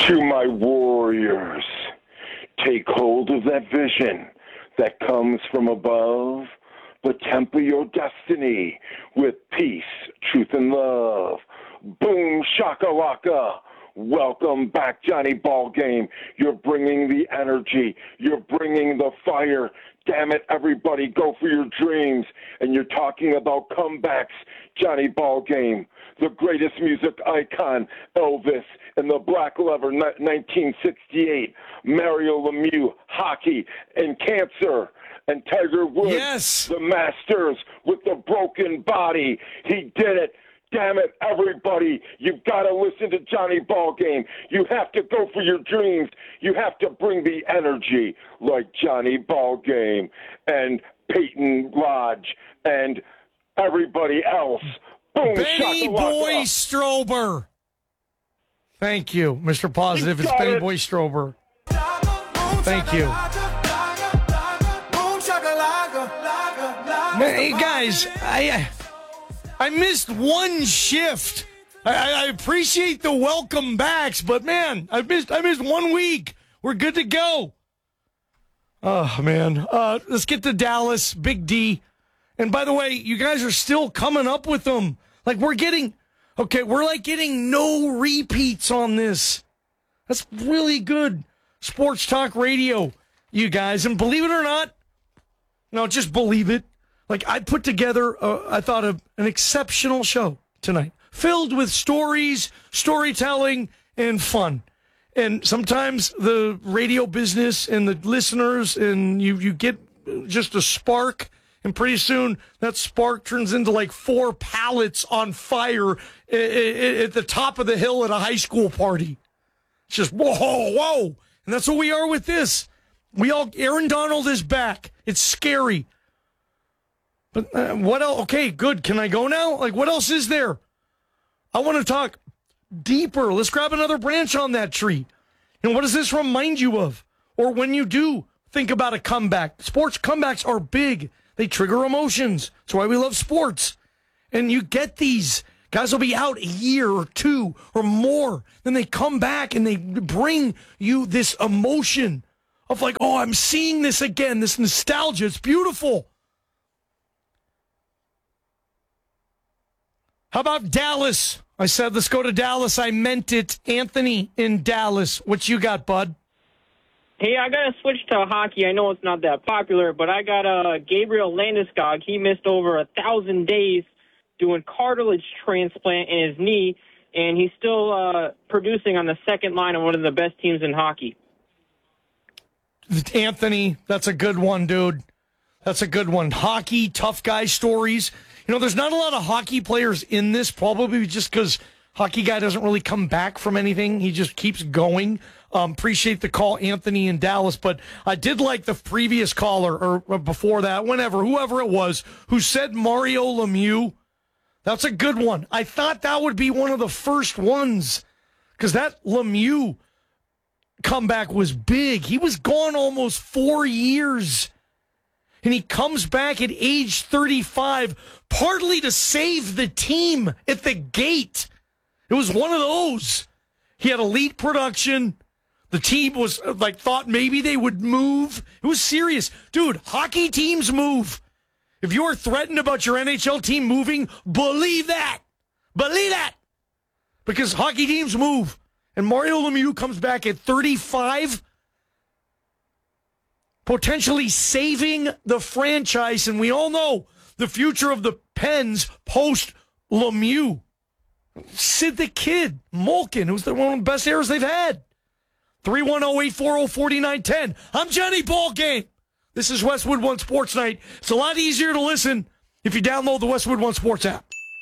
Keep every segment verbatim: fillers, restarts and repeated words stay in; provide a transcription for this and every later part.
To my warriors, take hold of that vision that comes from above, but temper your destiny with peace, truth, and love. Boom, shakalaka. Welcome back, Johnny Ballgame. You're bringing the energy. You're bringing the fire. Damn it, everybody, go for your dreams. And you're talking about comebacks, Johnny Ballgame. The greatest music icon, Elvis, and the Black Lever, nineteen sixty-eight. Mario Lemieux, hockey, and cancer. And Tiger Woods, yes. The Masters with the broken body. He did it. Damn it, everybody. You've got to listen to Johnny Ballgame. You have to go for your dreams. You have to bring the energy like Johnny Ballgame and Peyton Lodge and everybody else. Boom, Benny shakalaka. Boy Strober. Thank you, Mister Positive. It's Benny it. Boy Strober. Thank you. Man, hey, guys, I... I missed one shift. I, I appreciate the welcome backs, but man, I missed I missed one week. We're good to go. Oh man, uh, let's get to Dallas, Big D. And by the way, you guys are still coming up with them. Like we're getting, okay, we're like getting no repeats on this. That's really good sports talk radio, you guys. And believe it or not, no, just believe it. Like, I put together, uh, I thought, of an exceptional show tonight, filled with stories, storytelling, and fun. And sometimes the radio business and the listeners, and you, you get just a spark, and pretty soon that spark turns into like four pallets on fire at the top of the hill at a high school party. It's just, whoa, whoa. And that's what we are with this. We all, Aaron Donald is back. It's scary. But uh, what else? Okay, good. Can I go now? Like, what else is there? I want to talk deeper. Let's grab another branch on that tree. And what does this remind you of? Or when you do think about a comeback. Sports comebacks are big. They trigger emotions. That's why we love sports. And you get these. Guys will be out a year or two or more. Then they come back and they bring you this emotion of like, oh, I'm seeing this again. This nostalgia. It's beautiful. How about Dallas? I said, let's go to Dallas. I meant it. Anthony in Dallas. What you got, bud? Hey, I got to switch to hockey. I know it's not that popular, but I got uh, Gabriel Landeskog. He missed over a thousand days doing cartilage transplant in his knee, and he's still uh, producing on the second line of one of the best teams in hockey. Anthony, that's a good one, dude. That's a good one. Hockey, tough guy stories. You know, there's not a lot of hockey players in this, probably just because hockey guy doesn't really come back from anything. He just keeps going. Um, appreciate the call, Anthony in Dallas. But I did like the previous caller, or, or before that, whenever, whoever it was, who said Mario Lemieux. That's a good one. I thought that would be one of the first ones because that Lemieux comeback was big. He was gone almost four years. And he comes back at age thirty-five, partly to save the team at the gate. It was one of those. He had elite production. The team was like, thought maybe they would move. It was serious. Dude, hockey teams move. If you are threatened about your N H L team moving, believe that. Believe that. Because hockey teams move. And Mario Lemieux comes back at thirty-five, potentially saving the franchise. And we all know the future of the Pens post Lemieux. Sid the Kid, Malkin, who's the, one of the best eras they've had. three one zero, eight four zero, four nine one zero. I'm Johnny Ballgame. This is Westwood One Sports Night. It's a lot easier to listen if you download the Westwood One Sports app.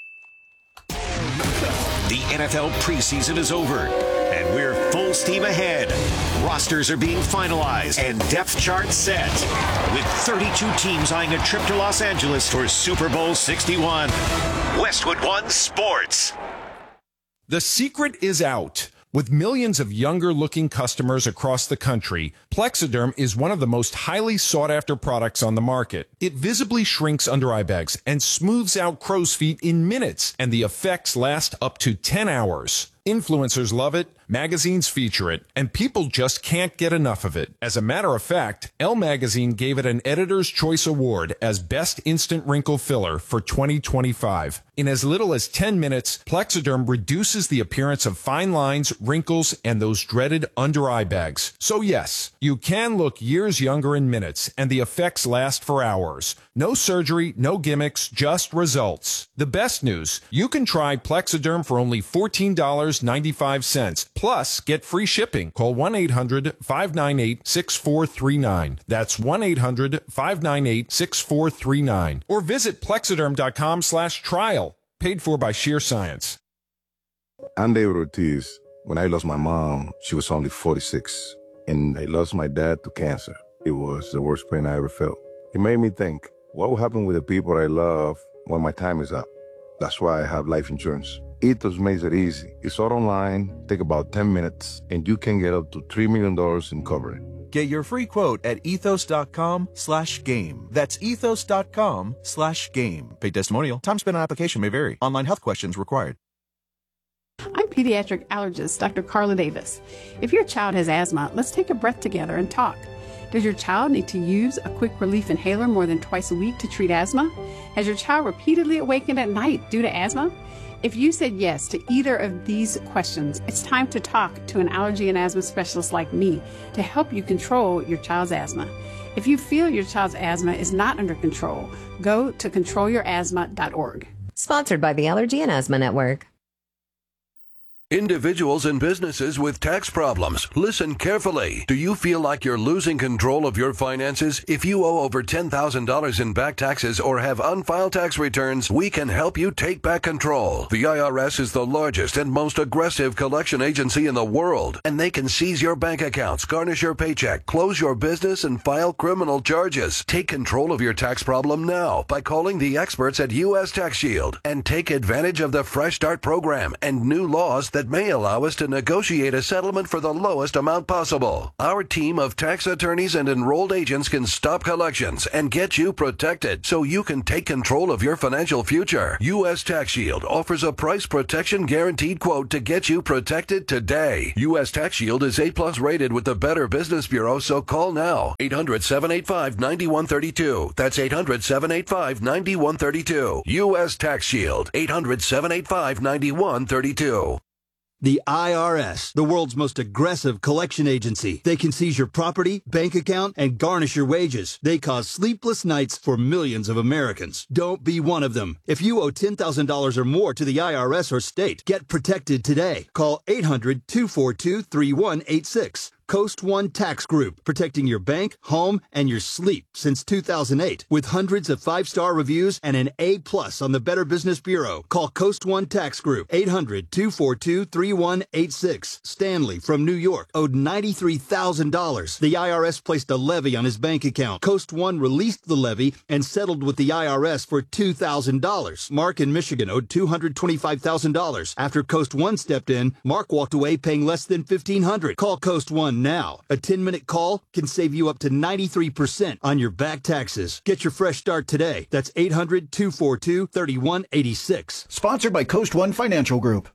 The N F L preseason is over, and we're full steam ahead. Rosters are being finalized and depth charts set, with thirty-two teams eyeing a trip to Los Angeles for Super Bowl sixty-one. Westwood One Sports. The secret is out. With millions of younger-looking customers across the country, Plexiderm is one of the most highly sought-after products on the market. It visibly shrinks under eye bags and smooths out crow's feet in minutes, and the effects last up to ten hours. Influencers love it, magazines feature it, and people just can't get enough of it. As a matter of fact, Elle Magazine gave it an Editor's Choice Award as Best Instant Wrinkle Filler for twenty twenty-five. In as little as ten minutes, Plexiderm reduces the appearance of fine lines, wrinkles, and those dreaded under-eye bags. So yes, you can look years younger in minutes, and the effects last for hours. No surgery, no gimmicks, just results. The best news, you can try Plexiderm for only fourteen dollars and ninety-five cents. Plus, get free shipping. Call one eight hundred, five nine eight, six four three nine. That's one eight hundred, five nine eight, six four three nine. Or visit plexiderm.com slash trial. Paid for by Sheer Science. I'm David Ortiz. When I lost my mom, she was only forty-six. And I lost my dad to cancer. It was the worst pain I ever felt. It made me think, what will happen with the people I love when my time is up? That's why I have life insurance. Ethos makes it easy. It's all online, take about ten minutes, and you can get up to three million dollars in coverage. Get your free quote at ethos.com slash game. That's ethos.com slash game. Paid testimonial. Time spent on application may vary. Online health questions required. I'm pediatric allergist Doctor Carla Davis. If your child has asthma, let's take a breath together and talk. Does your child need to use a quick relief inhaler more than twice a week to treat asthma? Has your child repeatedly awakened at night due to asthma? If you said yes to either of these questions, it's time to talk to an allergy and asthma specialist like me to help you control your child's asthma. If you feel your child's asthma is not under control, go to control your asthma dot org. Sponsored by the Allergy and Asthma Network. Individuals and businesses with tax problems, listen carefully. Do you feel like you're losing control of your finances? If you owe over ten thousand dollars in back taxes or have unfiled tax returns, we can help you take back control. The I R S is the largest and most aggressive collection agency in the world, and they can seize your bank accounts, garnish your paycheck, close your business, and file criminal charges. Take control of your tax problem now by calling the experts at U S Tax Shield and take advantage of the Fresh Start program and new laws that may allow us to negotiate a settlement for the lowest amount possible. Our team of tax attorneys and enrolled agents can stop collections and get you protected so you can take control of your financial future. U S Tax Shield offers a price protection guaranteed quote to get you protected today. U S Tax Shield is A plus rated with the Better Business Bureau, so call now. eight hundred, seven eight five, nine one three two. That's eight hundred, seven eight five, nine one three two. U S Tax Shield. eight hundred, seven eight five, nine one three two. The I R S, the world's most aggressive collection agency. They can seize your property, bank account, and garnish your wages. They cause sleepless nights for millions of Americans. Don't be one of them. If you owe ten thousand dollars or more to the I R S or state, get protected today. Call eight hundred, two four two, three one eight six. Coast One Tax Group, protecting your bank, home, and your sleep since two thousand eight. With hundreds of five-star reviews and an A plus on the Better Business Bureau. Call Coast One Tax Group, eight hundred, two four two, three one eight six. Stanley from New York owed ninety-three thousand dollars. The I R S placed a levy on his bank account. Coast One released the levy and settled with the I R S for two thousand dollars. Mark in Michigan owed two hundred twenty-five thousand dollars. After Coast One stepped in, Mark walked away paying less than fifteen hundred dollars. Call Coast One now. A ten-minute call can save you up to ninety-three percent on your back taxes. Get your fresh start today. That's eight hundred, two four two, three one eight six. Sponsored by Coast One Financial Group.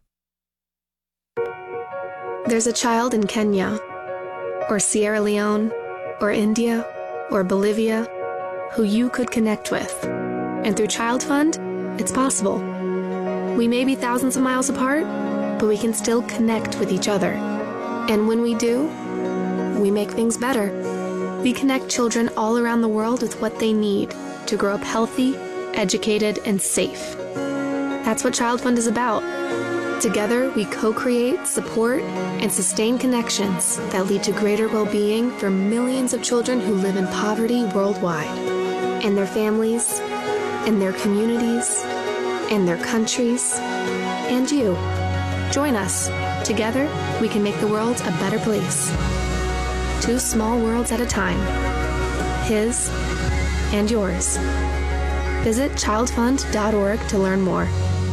There's a child in Kenya, or Sierra Leone, or India, or Bolivia, who you could connect with. And through Child Fund, it's possible. We may be thousands of miles apart, but we can still connect with each other. And when we do, we make things better. We connect children all around the world with what they need to grow up healthy, educated, and safe. That's what Child Fund is about. Together, we co-create, support, and sustain connections that lead to greater well-being for millions of children who live in poverty worldwide, and their families, and their communities, and their countries, and you. Join us. Together, we can make the world a better place. Two small worlds at a time. His and yours. Visit child fund dot org to learn more.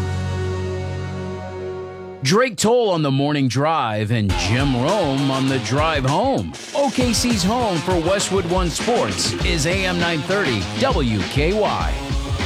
Drake Toll on the morning drive and Jim Rome on the drive home. O K C's home for Westwood One Sports is A M nine thirty W K Y.